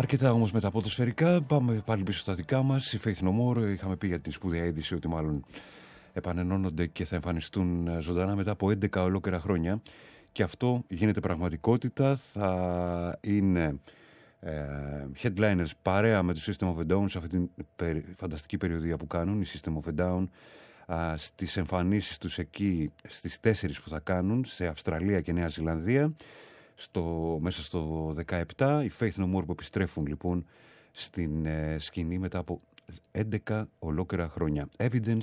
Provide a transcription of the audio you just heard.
Αρκετά όμως με τα ποδοσφαιρικά. Πάμε πάλι πίσω στα δικά μας. Η Faith No More, είχαμε πει για την σπουδαία είδηση ότι μάλλον επανενώνονται και θα εμφανιστούν ζωντανά μετά από 11 ολόκληρα χρόνια. Και αυτό γίνεται πραγματικότητα. Θα είναι headliners παρέα με το System of a Down σε αυτή την φανταστική περιοδία που κάνουν η System of a Down, στις εμφανίσεις τους εκεί στις 4 που θα κάνουν σε Αυστραλία και Νέα Ζηλανδία μέσα στο 17. Οι Faith No More που επιστρέφουν λοιπόν στην σκηνή μετά από 11 ολόκληρα χρόνια. Evidence